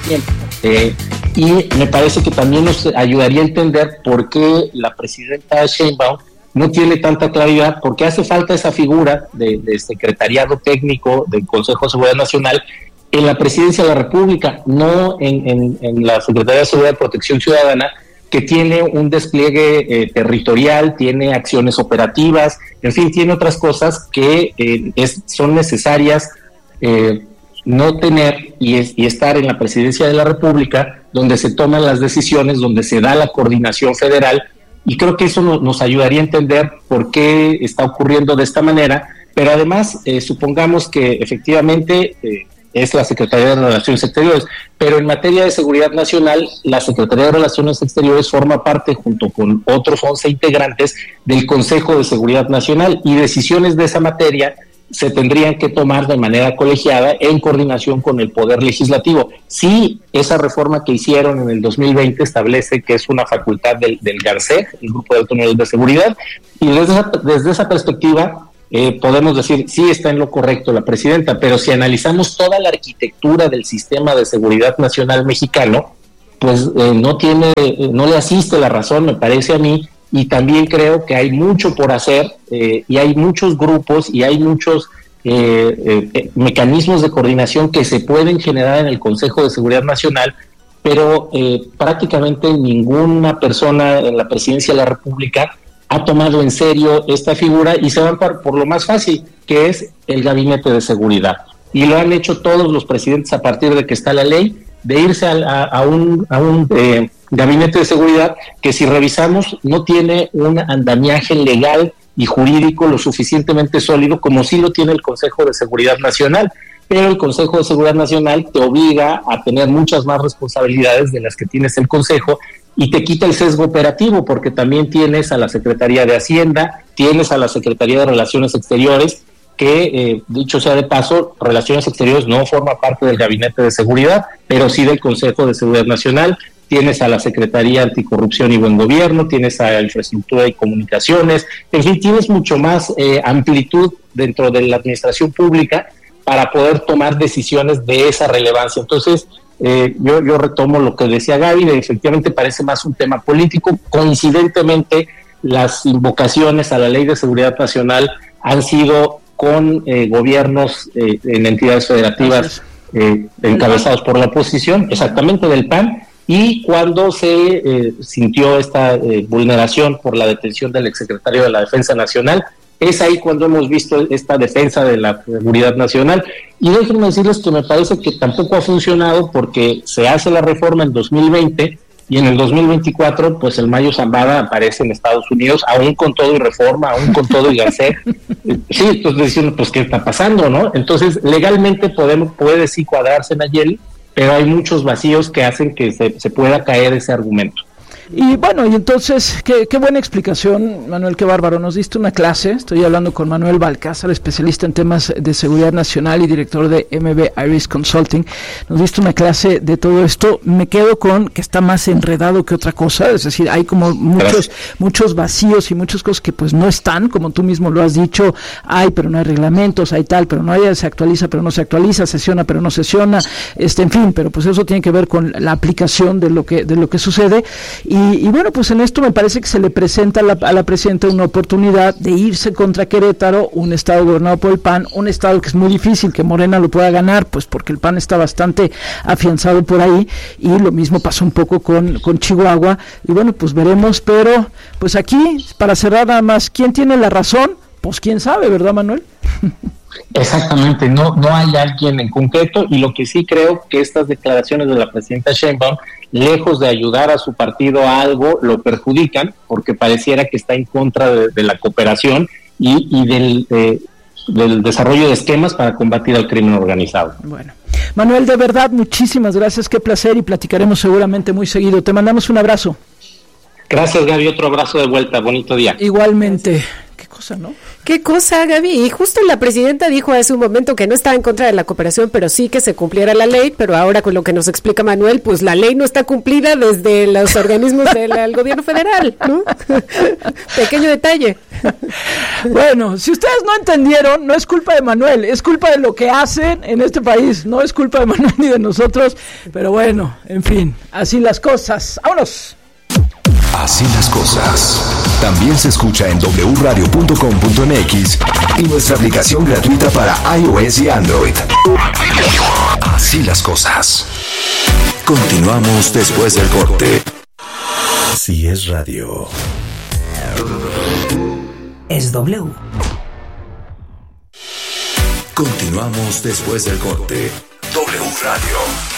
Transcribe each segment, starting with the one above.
tiempo. Y me parece que también nos ayudaría a entender por qué la presidenta Sheinbaum no tiene tanta claridad, porque hace falta esa figura de secretariado técnico del Consejo de Seguridad Nacional en la Presidencia de la República, no en la Secretaría de Seguridad y Protección Ciudadana, que tiene un despliegue territorial, tiene acciones operativas, en fin, tiene otras cosas que son necesarias no tener y estar en la Presidencia de la República, donde se toman las decisiones, donde se da la coordinación federal, y creo que eso nos ayudaría a entender por qué está ocurriendo de esta manera. Pero además, supongamos que efectivamente es la Secretaría de Relaciones Exteriores, pero en materia de seguridad nacional, la Secretaría de Relaciones Exteriores forma parte, junto con otros 11 integrantes, del Consejo de Seguridad Nacional, y decisiones de esa materia se tendrían que tomar de manera colegiada en coordinación con el Poder Legislativo. Sí, esa reforma que hicieron en el 2020 establece que es una facultad del GARCEG, el Grupo de Alto Nivel de Seguridad, y desde esa perspectiva podemos decir, sí, está en lo correcto la presidenta, pero si analizamos toda la arquitectura del sistema de seguridad nacional mexicano, pues no le asiste la razón, me parece a mí. Y también creo que hay mucho por hacer, y hay muchos grupos y hay muchos mecanismos de coordinación que se pueden generar en el Consejo de Seguridad Nacional, pero prácticamente ninguna persona en la Presidencia de la República ha tomado en serio esta figura, y se van por lo más fácil, que es el Gabinete de Seguridad. Y lo han hecho todos los presidentes a partir de que está la ley, de irse a un Gabinete de Seguridad que, si revisamos, no tiene un andamiaje legal y jurídico lo suficientemente sólido como sí lo tiene el Consejo de Seguridad Nacional. Pero el Consejo de Seguridad Nacional te obliga a tener muchas más responsabilidades de las que tienes el Consejo, y te quita el sesgo operativo, porque también tienes a la Secretaría de Hacienda, tienes a la Secretaría de Relaciones Exteriores, que, dicho sea de paso, Relaciones Exteriores no forma parte del Gabinete de Seguridad, pero sí del Consejo de Seguridad Nacional. Tienes a la Secretaría Anticorrupción y Buen Gobierno, tienes a Infraestructura y Comunicaciones, en fin, tienes mucho más amplitud dentro de la administración pública para poder tomar decisiones de esa relevancia. Entonces, yo retomo lo que decía Gaby, efectivamente parece más un tema político. Coincidentemente, las invocaciones a la Ley de Seguridad Nacional han sido con gobiernos en entidades federativas encabezados por la oposición, exactamente del PAN, y cuando se sintió esta vulneración por la detención del exsecretario de la Defensa Nacional, es ahí cuando hemos visto esta defensa de la seguridad nacional. Y déjenme decirles que me parece que tampoco ha funcionado, porque se hace la reforma en 2020 y en el 2024 pues el Mayo Zambada aparece en Estados Unidos, aún con todo y reforma, aún con todo y GARCEG. Sí, entonces diciendo, pues ¿qué está pasando, no? Entonces legalmente puede sí cuadrarse, Nayeli, pero hay muchos vacíos que hacen que se pueda caer ese argumento. Y bueno, y entonces, qué buena explicación, Manuel, qué bárbaro. Nos diste una clase, estoy hablando con Manuel Balcázar, especialista en temas de seguridad nacional y director de MB Iris Consulting. Nos diste una clase de todo esto. Me quedo con que está más enredado que otra cosa, es decir, hay como muchos vacíos y muchas cosas que pues no están, como tú mismo lo has dicho, hay pero no hay reglamentos, hay tal, pero no hay, se actualiza pero no se actualiza, sesiona pero no sesiona, en fin, pero pues eso tiene que ver con la aplicación de lo que sucede. Y bueno, pues en esto me parece que se le presenta a la presidenta una oportunidad de irse contra Querétaro, un estado gobernado por el PAN, un estado que es muy difícil que Morena lo pueda ganar, pues porque el PAN está bastante afianzado por ahí, y lo mismo pasó un poco con Chihuahua, y bueno, pues veremos, pero pues aquí, para cerrar nada más, ¿quién tiene la razón? Pues quién sabe, ¿verdad, Manuel? Exactamente, no hay alguien en concreto, y lo que sí creo que estas declaraciones de la presidenta Sheinbaum, lejos de ayudar a su partido a algo, lo perjudican, porque pareciera que está en contra de la cooperación y del desarrollo de esquemas para combatir al crimen organizado. Bueno, Manuel, de verdad, muchísimas gracias, qué placer, y platicaremos seguramente muy seguido. Te mandamos un abrazo. Gracias, Gaby, otro abrazo de vuelta, bonito día. Igualmente. ¿Qué cosa? cosa, ¿no? Qué cosa, Gaby. Y justo la presidenta dijo hace un momento que no estaba en contra de la cooperación, pero sí que se cumpliera la ley, pero ahora con lo que nos explica Manuel, pues la ley no está cumplida desde los organismos del gobierno federal, ¿no? Pequeño detalle. Bueno, si ustedes no entendieron, no es culpa de Manuel, es culpa de lo que hacen en este país, no es culpa de Manuel ni de nosotros, pero bueno, en fin, así las cosas. ¡Vámonos! Así las cosas. También se escucha en wradio.com.mx y nuestra aplicación gratuita para iOS y Android. Así las cosas. Continuamos después del corte. Así es radio. Es W. Continuamos después del corte. W Radio.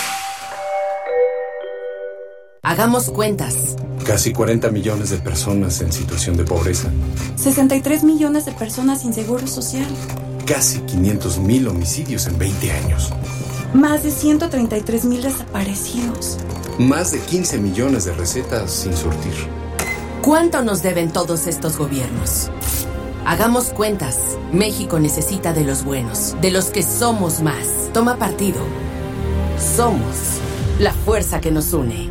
Hagamos cuentas. Casi 40 millones de personas en situación de pobreza. 63 millones de personas sin seguro social. Casi 500,000 homicidios en 20 años. Más de 133,000 desaparecidos. Más de 15 millones de recetas sin surtir. ¿Cuánto nos deben todos estos gobiernos? Hagamos cuentas. México necesita de los buenos, de los que somos más. Toma partido. Somos la fuerza que nos une.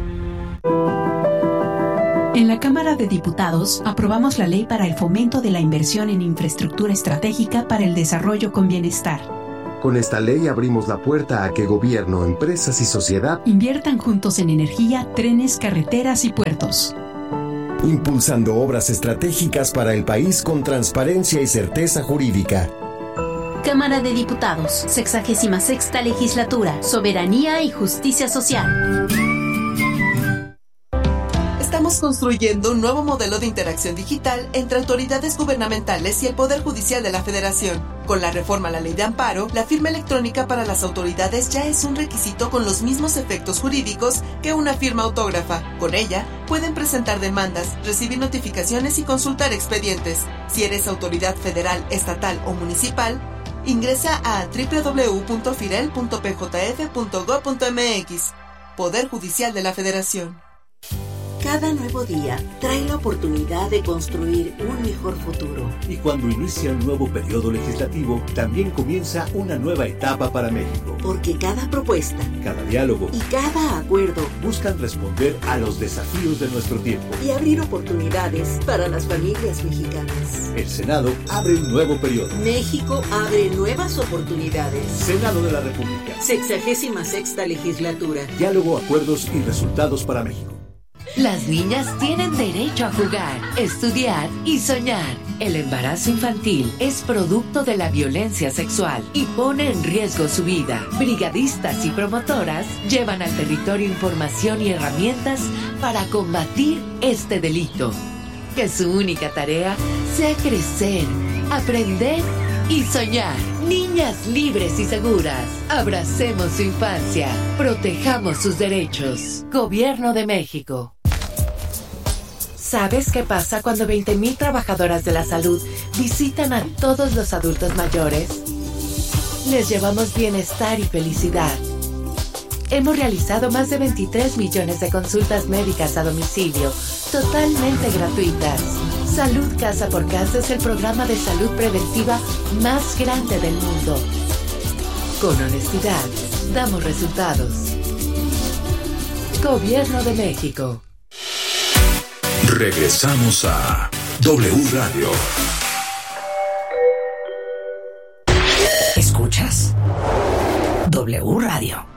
En la Cámara de Diputados aprobamos la ley para el fomento de la inversión en infraestructura estratégica para el desarrollo con bienestar. Con esta ley abrimos la puerta a que gobierno, empresas y sociedad inviertan juntos en energía, trenes, carreteras y puertos. Impulsando obras estratégicas para el país con transparencia y certeza jurídica. Cámara de Diputados, 66ª Legislatura, Soberanía y Justicia Social. Estamos construyendo un nuevo modelo de interacción digital entre autoridades gubernamentales y el Poder Judicial de la Federación. Con la reforma a la Ley de Amparo, la firma electrónica para las autoridades ya es un requisito con los mismos efectos jurídicos que una firma autógrafa. Con ella, pueden presentar demandas, recibir notificaciones y consultar expedientes. Si eres autoridad federal, estatal o municipal, ingresa a www.firel.pjf.gov.mx. Poder Judicial de la Federación. Cada nuevo día trae la oportunidad de construir un mejor futuro. Y cuando inicia un nuevo periodo legislativo, también comienza una nueva etapa para México. Porque cada propuesta, cada diálogo y cada acuerdo buscan responder a los desafíos de nuestro tiempo y abrir oportunidades para las familias mexicanas. El Senado abre un nuevo periodo. México abre nuevas oportunidades. Senado de la República. 66ª Legislatura. Diálogo, acuerdos y resultados para México. Las niñas tienen derecho a jugar, estudiar y soñar. El embarazo infantil es producto de la violencia sexual y pone en riesgo su vida. Brigadistas y promotoras llevan al territorio información y herramientas para combatir este delito. Que su única tarea sea crecer, aprender y soñar. Niñas libres y seguras. Abracemos su infancia. Protejamos sus derechos. Gobierno de México. ¿Sabes qué pasa cuando 20,000 trabajadoras de la salud visitan a todos los adultos mayores? Les llevamos bienestar y felicidad. Hemos realizado más de 23 millones de consultas médicas a domicilio, totalmente gratuitas. Salud Casa por Casa es el programa de salud preventiva más grande del mundo. Con honestidad, damos resultados. Gobierno de México. Regresamos a W Radio. ¿Escuchas? W Radio.